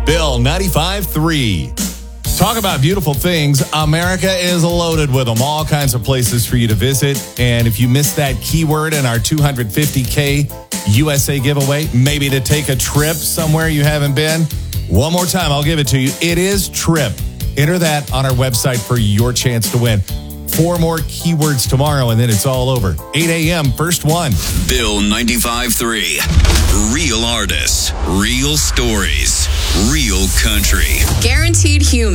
Bill 95.3. Talk about beautiful things. America is loaded with them. All kinds of places for you to visit. And if you missed that keyword in our $250K USA giveaway, maybe to take a trip somewhere you haven't been, one more time, I'll give it to you. It is trip. Enter that on our website for your chance to win. 4 more keywords tomorrow, and then it's all over. 8 a.m., first one. Bill 95.3. Real artists, real stories, real country. Guaranteed human.